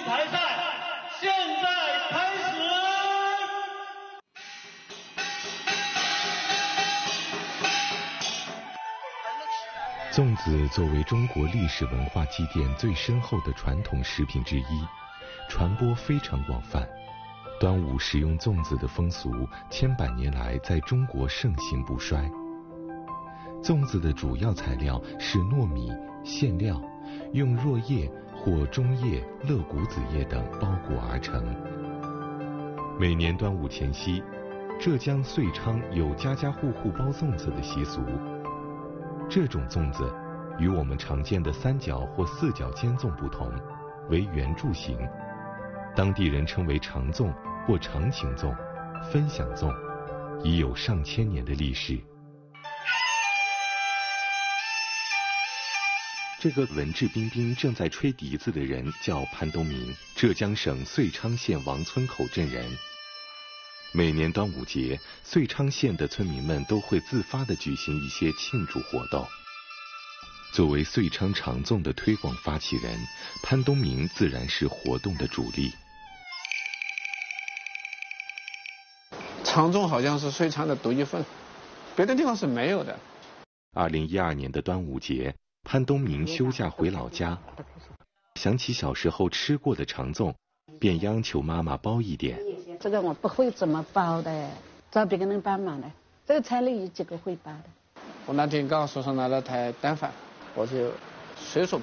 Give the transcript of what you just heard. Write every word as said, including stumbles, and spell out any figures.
台赛现在开始。 粽子作为中国历史文化积淀最深厚的传统食品之一，传播非常广泛。端午食用粽子的风俗，千百年来在中国盛行不衰。粽子的主要材料是糯米、馅料，用箬叶或中叶、乐谷子叶等包裹而成。每年端午前夕，浙江遂昌有家家户户包粽子的习俗。这种粽子与我们常见的三角或四角尖粽不同，为圆柱形，当地人称为长粽或长情粽、分享粽，已有上千年的历史。这个文质彬彬正在吹笛子的人叫潘东明，浙江省遂昌县王村口镇人。每年端午节，遂昌县的村民们都会自发地举行一些庆祝活动。作为遂昌长粽的推广发起人，潘东明自然是活动的主力。 长粽好像是遂昌的独一份，别的地方是没有的。 二零一二年的端午节，潘东明休假回老家，想起小时候吃过的长粽，便央求妈妈包一点。 这个我不会怎么包的，找别个人帮忙的。这个菜里有几个会包的。 我那天刚好手上拿了台单反，我就随手